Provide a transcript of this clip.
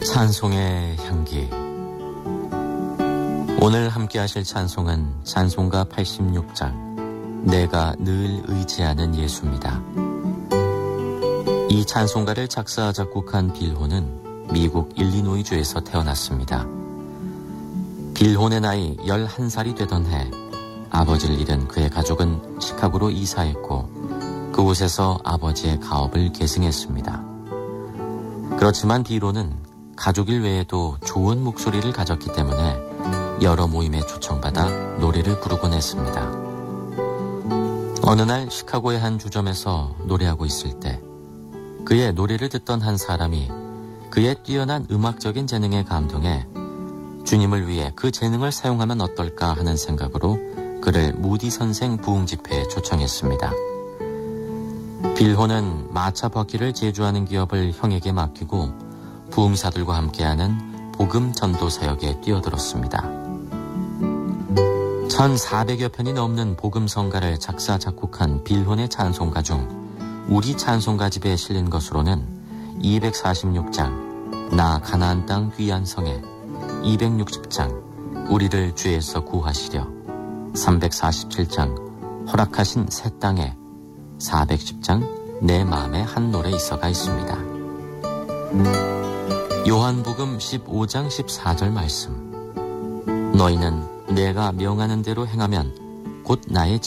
찬송의 향기. 오늘 함께 하실 찬송은 찬송가 86장 내가 늘 의지하는 예수입니다. 이 찬송가를 작사 작곡한 빌호는 미국 일리노이주에서 태어났습니다. 빌혼의 나이 11살이 되던 해 아버지를 잃은 그의 가족은 시카고로 이사했고 그곳에서 아버지의 가업을 계승했습니다. 그렇지만 빌호는 가족일 외에도 좋은 목소리를 가졌기 때문에 여러 모임에 초청받아 노래를 부르곤 했습니다. 어느 날 시카고의 한 주점에서 노래하고 있을 때 그의 노래를 듣던 한 사람이 그의 뛰어난 음악적인 재능에 감동해 주님을 위해 그 재능을 사용하면 어떨까 하는 생각으로 그를 무디 선생 부흥 집회에 초청했습니다. 빌호는 마차 바퀴를 제조하는 기업을 형에게 맡기고 부흥사들과 함께하는 복음 전도 사역에 뛰어들었습니다. 1400여 편이 넘는 복음 성가를 작사 작곡한 빌혼의 찬송가 중 우리 찬송가 집에 실린 것으로는 246장 나 가나안 땅 귀한 성에, 260장 우리를 죄에서 구하시려, 347장 허락하신 새 땅에, 410장 내 마음에 한 노래 있어가 있습니다. 요한복음 15장 14절 말씀. 너희는 내가 명하는 대로 행하면 곧 나의